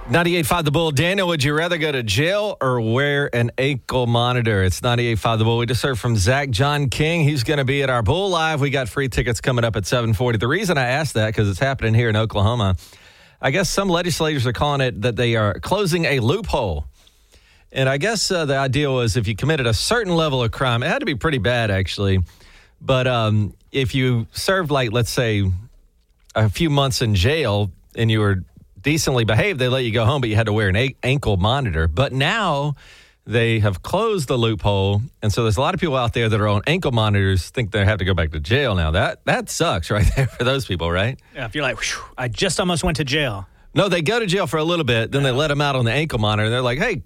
98.5 The Bull. Daniel, would you rather go to jail or wear an ankle monitor? It's 98.5 The Bull. We just heard from Zach John King. He's going to be at our Bull Live. We got free tickets coming up at 7:40. The reason I asked that, because it's happening here in Oklahoma, I guess some legislators are calling it that they are closing a loophole. And I guess the idea was if you committed a certain level of crime, it had to be pretty bad, actually. But if you served, like, let's say, a few months in jail and you were decently behaved, they let you go home, but you had to wear an ankle monitor. But now they have closed the loophole, and so there's a lot of people out there that are on ankle monitors think they have to go back to jail now. That sucks right there for those people, right? Yeah, if you're like, I just almost went to jail. No, they go to jail for a little bit, then they let them out on the ankle monitor, and they're like, hey,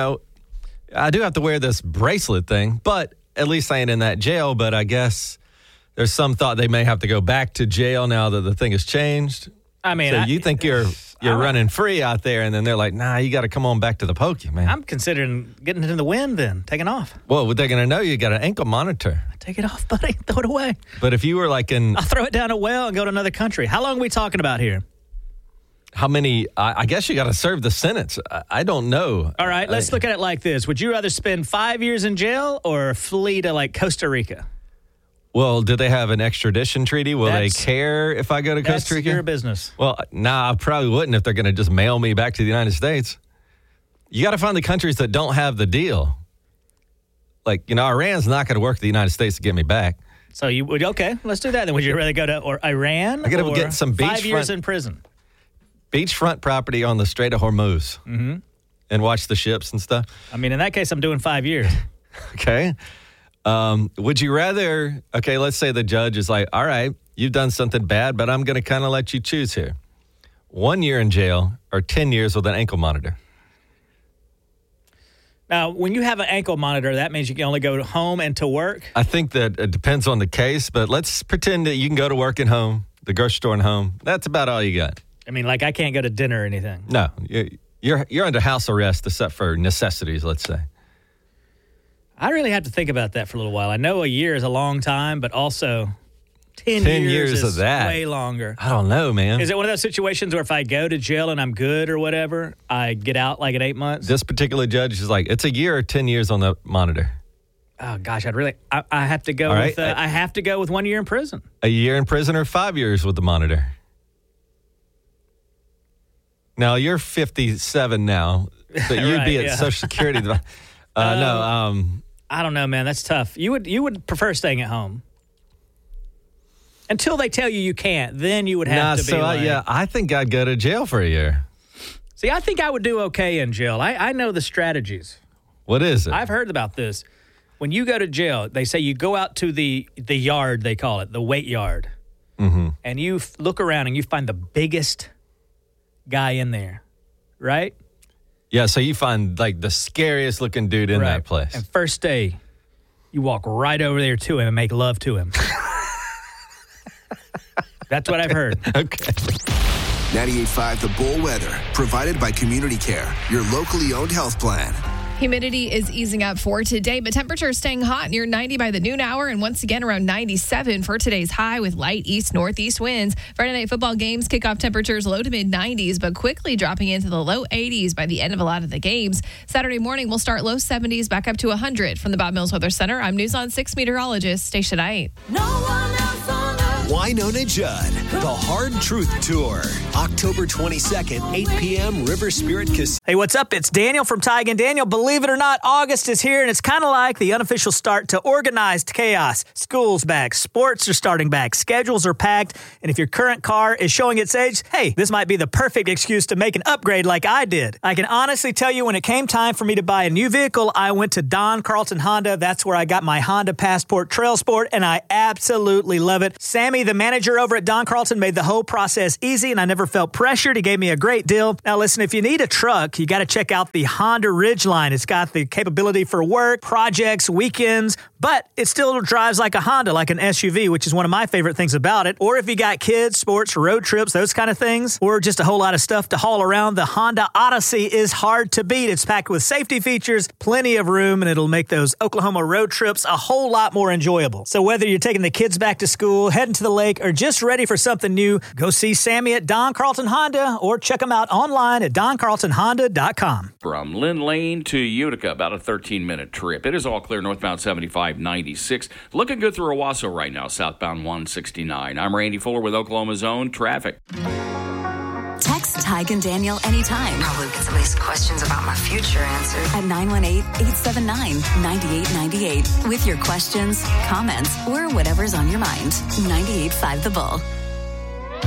I do have to wear this bracelet thing, but at least I ain't in that jail. But I guess there's some thought they may have to go back to jail now that the thing has changed. I mean, so you think you're running free out there, and then they're like, nah, you got to come on back to the pokey, man. I'm considering getting into the wind then, taking off. Well, they're going to know you got an ankle monitor. Take it off, buddy. Throw it away. But if you were like I'll throw it down a well and go to another country. How long are we talking about here? How many? I guess you got to serve the sentence. I don't know. All right, let's look at it like this. Would you rather spend 5 years in jail or flee to, like, Costa Rica? Well, do they have an extradition treaty? Will they care if I go to Costa Rica? That's your business. Well, I probably wouldn't if they're going to just mail me back to the United States. You got to find the countries that don't have the deal. Like, Iran's not going to work with the United States to get me back. So you would, okay, let's do that. Then would you rather go to Iran I got to get some 5 years in prison? Beachfront property on the Strait of Hormuz and watch the ships and stuff. I mean, in that case, I'm doing 5 years. Okay. Would you rather, let's say the judge is like, all right, you've done something bad, but I'm going to kind of let you choose here. 1 year in jail or 10 years with an ankle monitor? Now, when you have an ankle monitor, that means you can only go home and to work? I think that it depends on the case, but let's pretend that you can go to work and home, the grocery store and home. That's about all you got. I mean, like, I can't go to dinner or anything. No, you're under house arrest except for necessities, let's say. I really have to think about that for a little while. I know a year is a long time, but also 10 years is of that. way longer. I don't know, man. Is it one of those situations where if I go to jail and I'm good or whatever, I get out like in 8 months? This particular judge is like, it's a year or 10 years on the monitor. Oh, gosh, I have to go right. I have to go with 1 year in prison. A year in prison or 5 years with the monitor? Now, you're 57 now, so you'd be at Social Security. No, I don't know, man. That's tough. You would prefer staying at home until they tell you can't. Then you would have to be. I think I'd go to jail for a year. See, I think I would do okay in jail. I know the strategies. What is it? I've heard about this. When you go to jail, they say you go out to the yard. They call it the weight yard, and you look around and you find the biggest guy in there, right? Yeah, so you find, like, the scariest looking dude in that place. And first day, you walk right over there to him and make love to him. That's what I've heard. Okay. 98.5 The Bull Weather, provided by Community Care, your locally owned health plan. Humidity is easing up for today, but temperatures staying hot near 90 by the noon hour and once again around 97 for today's high with light east-northeast winds. Friday night football games kickoff temperatures low to mid-90s, but quickly dropping into the low 80s by the end of a lot of the games. Saturday morning, we'll start low 70s back up to 100. From the Bob Mills Weather Center, I'm News on 6 meteorologist Stacia Knight. No one else on earth. Wynonna Judd, The Hard Truth Tour, October 22nd, 8 p.m., River Spirit Casino. Hey, what's up? It's Daniel from Tig and Daniel. Believe it or not, August is here, and it's kind of like the unofficial start to organized chaos. School's back, sports are starting back, schedules are packed, and if your current car is showing its age, hey, this might be the perfect excuse to make an upgrade like I did. I can honestly tell you when it came time for me to buy a new vehicle, I went to Don Carlton Honda. That's where I got my Honda Passport Trail Sport, and I absolutely love it. Sammy, the manager over at Don Carlton, made the whole process easy, and I never felt pressured. He gave me a great deal. Now, listen, if you need a truck, you got to check out the Honda Ridgeline. It's got the capability for work, projects, weekends, but it still drives like a Honda, like an SUV, which is one of my favorite things about it. Or if you got kids, sports, road trips, those kind of things, or just a whole lot of stuff to haul around, the Honda Odyssey is hard to beat. It's packed with safety features, plenty of room, and it'll make those Oklahoma road trips a whole lot more enjoyable. So whether you're taking the kids back to school, heading to the the lake, or just ready for something new, go see Sammy at Don Carlton Honda or check them out online at doncarltonhonda.com. From Lynn Lane to Utica, about a 13-minute trip. It is all clear northbound 75-96. Looking good through Owasso right now, southbound 169. I'm Randy Fuller with Oklahoma's Own Traffic. Text Tig and Daniel anytime. Probably get some of these questions about my future answered at 918-879-9898 with your questions, comments, or whatever's on your mind. 98.5 The Bull.